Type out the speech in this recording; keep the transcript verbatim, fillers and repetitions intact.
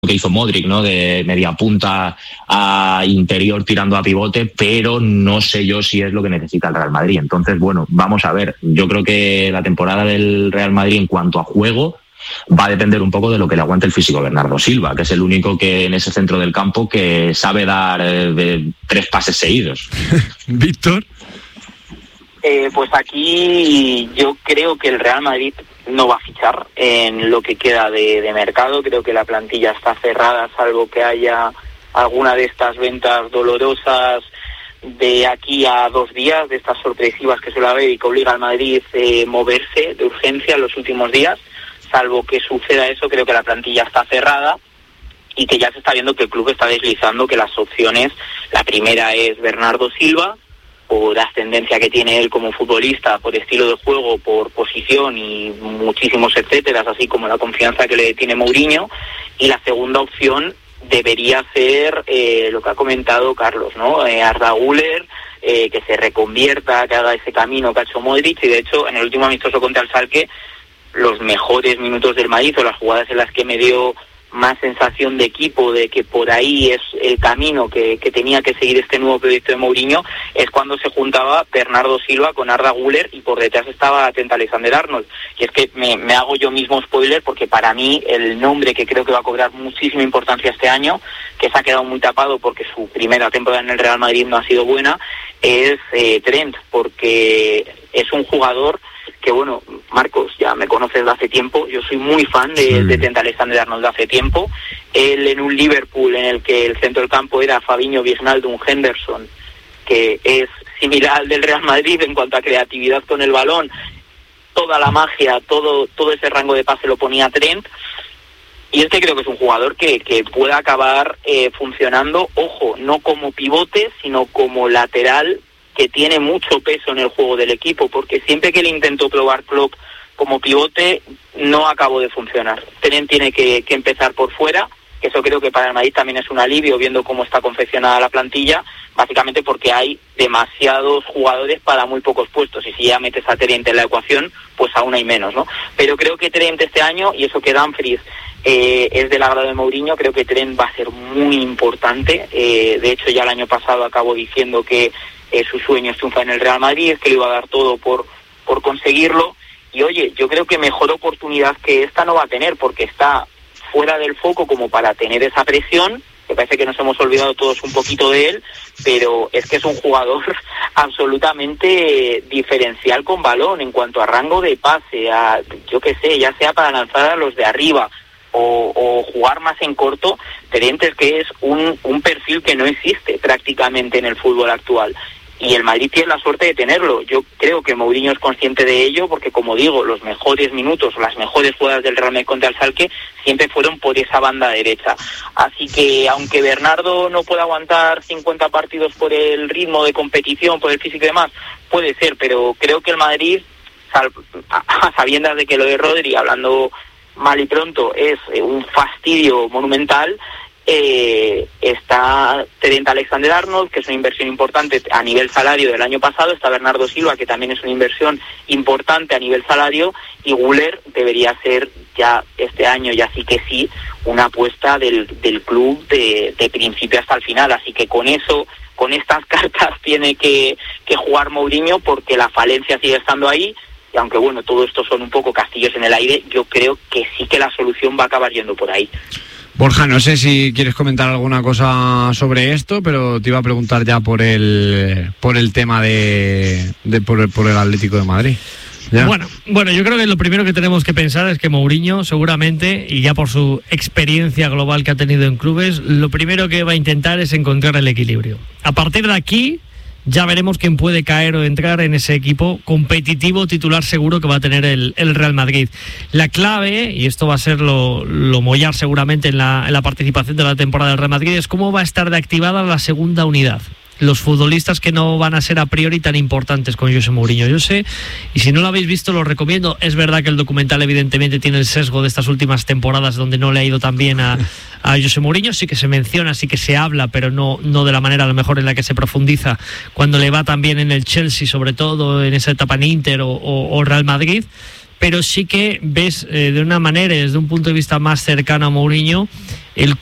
que hizo Modric, ¿no? De media punta a interior tirando a pivote, pero no sé yo si es lo que necesita el Real Madrid. Entonces, bueno, vamos a ver. Yo creo que la temporada del Real Madrid en cuanto a juego va a depender un poco de lo que le aguante el físico Bernardo Silva, que es el único que en ese centro del campo que sabe dar eh, de tres pases seguidos. Víctor. Eh, pues aquí yo creo que el Real Madrid no va a fichar en lo que queda de, de mercado. Creo que la plantilla está cerrada, salvo que haya alguna de estas ventas dolorosas de aquí a dos días, de estas sorpresivas que suele haber y que obliga al Madrid a eh, moverse de urgencia en los últimos días. Salvo que suceda eso, creo que la plantilla está cerrada y que ya se está viendo que el club está deslizando, que las opciones, la primera es Bernardo Silva, por la ascendencia que tiene él como futbolista, por estilo de juego, por posición y muchísimos etcétera, así como la confianza que le tiene Mourinho. Y la segunda opción debería ser eh, lo que ha comentado Carlos, ¿no? Eh, Arda Güler, eh, que se reconvierta, que haga ese camino que ha hecho Modric. Y de hecho, en el último amistoso contra el Schalke, los mejores minutos del Madrid o las jugadas en las que me dio más sensación de equipo, de que por ahí es el camino que, que tenía que seguir este nuevo proyecto de Mourinho, es cuando se juntaba Bernardo Silva con Arda Güler y por detrás estaba Trent Alexander-Arnold. Y es que me, me hago yo mismo spoiler, porque para mí el nombre que creo que va a cobrar muchísima importancia este año, que se ha quedado muy tapado porque su primera temporada en el Real Madrid no ha sido buena, es eh, Trent, porque es un jugador que, bueno, Marcos, ya me conoces de hace tiempo, yo soy muy fan de, sí. de Trent Alexander-Arnold de hace tiempo. Él en un Liverpool en el que el centro del campo era Fabinho, Wijnaldum, Henderson, que es similar al del Real Madrid en cuanto a creatividad con el balón, toda la magia, todo todo ese rango de pase lo ponía Trent. Y es que creo que es un jugador que, que puede acabar eh, funcionando, ojo, no como pivote, sino como lateral, que tiene mucho peso en el juego del equipo, porque siempre que le intentó probar Klopp como pivote, no acabó de funcionar. Trent tiene que, que empezar por fuera, que eso creo que para el Madrid también es un alivio, viendo cómo está confeccionada la plantilla, básicamente porque hay demasiados jugadores para muy pocos puestos, y si ya metes a Trent en la ecuación, pues aún hay menos, ¿no? Pero creo que Trent este año, y eso que Dumfries eh, es del agrado de Mourinho, creo que Trent va a ser muy importante. Eh, de hecho, ya el año pasado acabó diciendo que Eh, su sueño es triunfar en el Real Madrid, que le iba a dar todo por, por conseguirlo. Y oye, yo creo que mejor oportunidad que esta no va a tener, porque está fuera del foco como para tener esa presión, que parece que nos hemos olvidado todos un poquito de él, pero es que es un jugador absolutamente diferencial con balón en cuanto a rango de pase, a, yo qué sé, ya sea para lanzar a los de arriba o, o jugar más en corto. Trent es que es un, un perfil que no existe prácticamente en el fútbol actual. Y el Madrid tiene la suerte de tenerlo. Yo creo que Mourinho es consciente de ello, porque, como digo, los mejores minutos, las mejores jugadas del Real Madrid contra el Schalke siempre fueron por esa banda derecha. Así que, aunque Bernardo no pueda aguantar cincuenta partidos por el ritmo de competición, por el físico y demás, puede ser, pero creo que el Madrid, a sabiendas de que lo de Rodri, hablando mal y pronto, es un fastidio monumental, Eh, está Trent Alexander-Arnold, que es una inversión importante a nivel salario del año pasado, está Bernardo Silva, que también es una inversión importante a nivel salario, y Güler debería ser ya este año, ya sí que sí, una apuesta del, del club de, de principio hasta el final. Así que con eso, con estas cartas tiene que, que jugar Mourinho, porque la falencia sigue estando ahí. Y aunque, bueno, todo esto son un poco castillos en el aire, yo creo que sí que la solución va a acabar yendo por ahí. Borja, no sé si quieres comentar alguna cosa sobre esto, pero te iba a preguntar ya por el por el tema de, de por, el, por el Atlético de Madrid. ¿Ya? Bueno, bueno, yo creo que lo primero que tenemos que pensar es que Mourinho, seguramente, y ya por su experiencia global que ha tenido en clubes, lo primero que va a intentar es encontrar el equilibrio. A partir de aquí, ya veremos quién puede caer o entrar en ese equipo competitivo titular seguro que va a tener el, el Real Madrid. La clave, y esto va a ser lo, lo mollar seguramente en la, en la participación de la temporada del Real Madrid, es cómo va a estar de activada la segunda unidad. Los futbolistas que no van a ser a priori tan importantes con José Mourinho. Yo sé, y si no lo habéis visto, lo recomiendo. Es verdad que el documental evidentemente tiene el sesgo de estas últimas temporadas donde no le ha ido tan bien a, a José Mourinho. Sí que se menciona, sí que se habla, pero no, no de la manera a lo mejor en la que se profundiza cuando le va tan bien en el Chelsea, sobre todo en esa etapa en Inter o, o, o Real Madrid. pero sí que ves eh, de una manera, desde un punto de vista más cercano a Mourinho, el